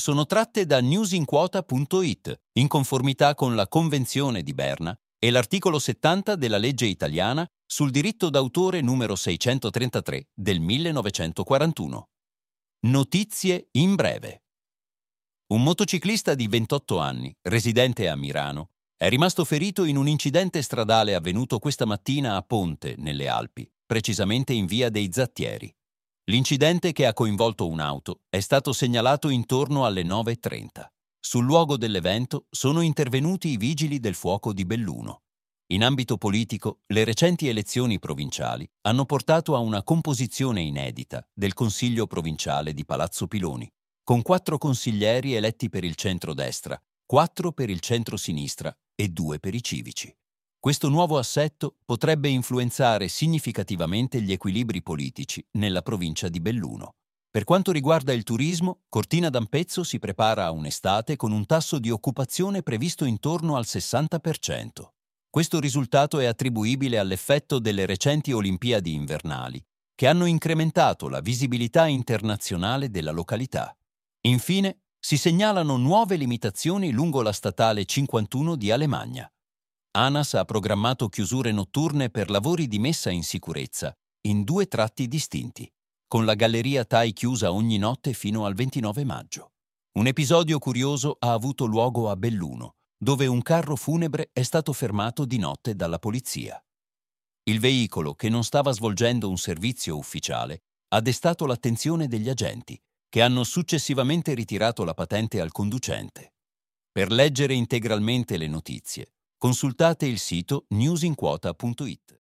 sono tratte da newsinquota.it, in conformità con la Convenzione di Berna e l'articolo 70 della legge italiana sul diritto d'autore numero 633 del 1941. Notizie in breve. Un motociclista di 28 anni, residente a Mirano, è rimasto ferito in un incidente stradale avvenuto questa mattina a Ponte, nelle Alpi, precisamente in via dei Zattieri. L'incidente, che ha coinvolto un'auto, è stato segnalato intorno alle 9:30. Sul luogo dell'evento sono intervenuti i vigili del fuoco di Belluno. In ambito politico, le recenti elezioni provinciali hanno portato a una composizione inedita del Consiglio provinciale di Palazzo Piloni, con 4 consiglieri eletti per il centro-destra, 4 per il centro-sinistra e 2 per i civici. Questo nuovo assetto potrebbe influenzare significativamente gli equilibri politici nella provincia di Belluno. Per quanto riguarda il turismo, Cortina d'Ampezzo si prepara a un'estate con un tasso di occupazione previsto intorno al 60%. Questo risultato è attribuibile all'effetto delle recenti Olimpiadi invernali, che hanno incrementato la visibilità internazionale della località. Infine, si segnalano nuove limitazioni lungo la statale 51 di Alemagna. ANAS ha programmato chiusure notturne per lavori di messa in sicurezza in 2 tratti distinti, con la galleria TAI chiusa ogni notte fino al 29 maggio. Un episodio curioso ha avuto luogo a Belluno, dove un carro funebre è stato fermato di notte dalla polizia. Il veicolo, che non stava svolgendo un servizio ufficiale, ha destato l'attenzione degli agenti, che hanno successivamente ritirato la patente al conducente. Per leggere integralmente le notizie, consultate il sito newsinquota.it.